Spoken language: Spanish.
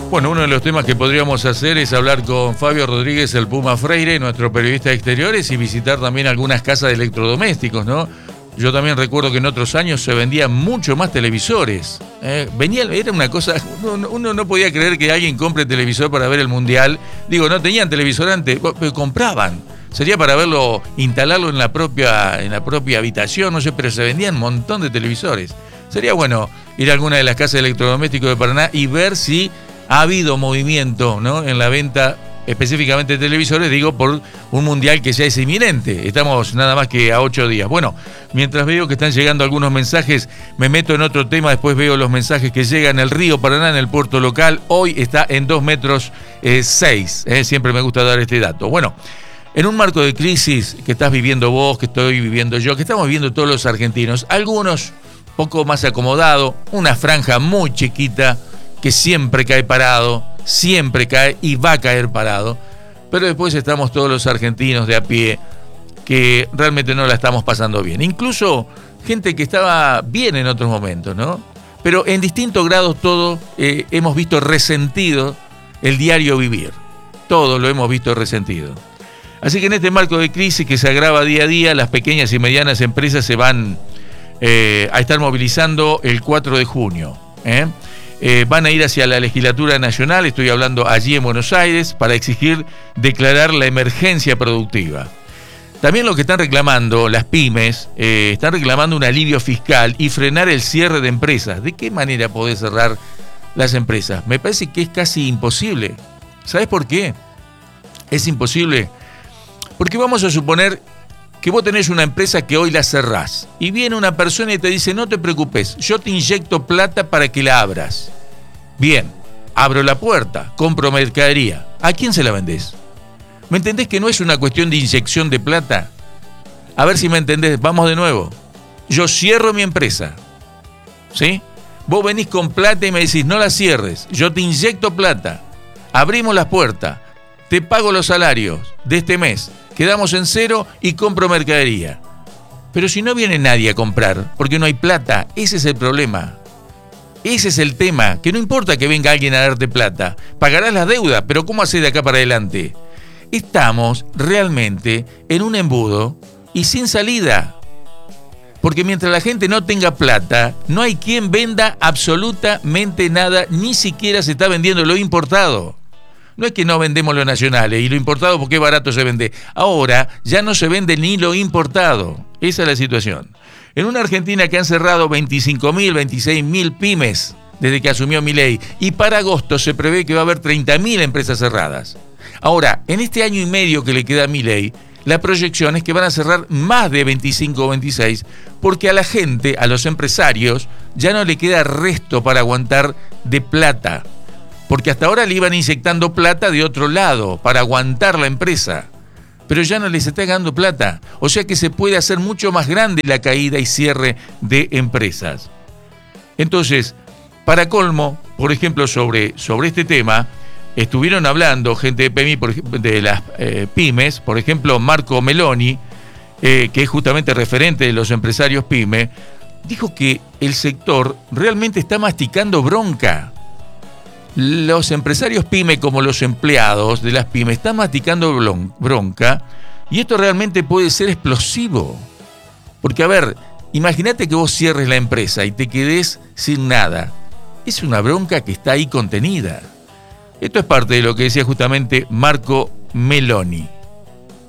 Bueno, uno de los temas que podríamos hacer es hablar con Fabio Rodríguez, el Puma Freire, nuestro periodista de exteriores, y visitar también algunas casas de electrodomésticos, ¿no? Yo también recuerdo que en otros años se vendían mucho más televisores. Era una cosa, uno no podía creer que alguien compre televisor para ver el Mundial. Digo, no tenían televisor antes, pero compraban. Sería para verlo, instalarlo en la propia habitación, no sé, pero se vendían un montón de televisores. Sería bueno ir a alguna de las casas de electrodomésticos de Paraná y ver si ha habido movimiento, ¿no?, en la venta específicamente de televisores, digo, por un mundial que ya es inminente. Estamos nada más que a 8 días. Bueno, mientras veo que están llegando algunos mensajes, me meto en otro tema, después veo los mensajes que llegan. El río Paraná en el puerto local hoy está en 2,6 metros. Siempre me gusta dar este dato. Bueno, en un marco de crisis que estás viviendo vos, que estoy viviendo yo, que estamos viviendo todos los argentinos, algunos poco más acomodados, una franja muy chiquita que siempre cae parado, siempre cae y va a caer parado, pero después estamos todos los argentinos de a pie que realmente no la estamos pasando bien. Incluso gente que estaba bien en otros momentos, ¿no? Pero en distintos grados todo hemos visto resentido el diario vivir. Todo lo hemos visto resentido. Así que en este marco de crisis que se agrava día a día, las pequeñas y medianas empresas se van a estar movilizando el 4 de junio. Van a ir hacia la legislatura nacional, estoy hablando allí en Buenos Aires, para exigir declarar la emergencia productiva. También lo que están reclamando las pymes, están reclamando un alivio fiscal y frenar el cierre de empresas. ¿De qué manera podés cerrar las empresas? Me parece que es casi imposible. ¿Sabés por qué? Es imposible. Porque vamos a suponer que vos tenés una empresa que hoy la cerrás y viene una persona y te dice: no te preocupes, yo te inyecto plata para que la abras. Bien, abro la puerta, compro mercadería. ¿A quién se la vendés? ¿Me entendés que no es una cuestión de inyección de plata? A ver si me entendés, vamos de nuevo. Yo cierro mi empresa, ¿sí? Vos venís con plata y me decís: no la cierres, yo te inyecto plata, abrimos las puertas, te pago los salarios de este mes, quedamos en cero y compro mercadería. Pero si no viene nadie a comprar, porque no hay plata, ese es el problema. Ese es el tema, que no importa que venga alguien a darte plata, pagarás la deuda, pero ¿cómo hacer de acá para adelante? Estamos realmente en un embudo y sin salida. Porque mientras la gente no tenga plata, no hay quien venda absolutamente nada, ni siquiera se está vendiendo lo importado. No es que no vendemos lo nacional y lo importado porque barato se vende. Ahora ya no se vende ni lo importado. Esa es la situación. En una Argentina que han cerrado 25.000, 26.000 pymes desde que asumió Milei, y para agosto se prevé que va a haber 30.000 empresas cerradas. Ahora, en este año y medio que le queda a Milei, la proyección es que van a cerrar más de 25 o 26, porque a la gente, a los empresarios, ya no le queda resto para aguantar de plata. Porque hasta ahora le iban inyectando plata de otro lado para aguantar la empresa. Pero ya no les está dando plata. O sea que se puede hacer mucho más grande la caída y cierre de empresas. Entonces, para colmo, por ejemplo, sobre este tema, estuvieron hablando gente de las pymes, por ejemplo, Marco Meloni, que es justamente referente de los empresarios pyme, dijo que el sector realmente está masticando bronca. Los empresarios pyme, como los empleados de las pymes, están masticando bronca, y esto realmente puede ser explosivo. Porque, a ver, imagínate que vos cierres la empresa y te quedes sin nada. Es una bronca que está ahí contenida. Esto es parte de lo que decía justamente Marco Meloni.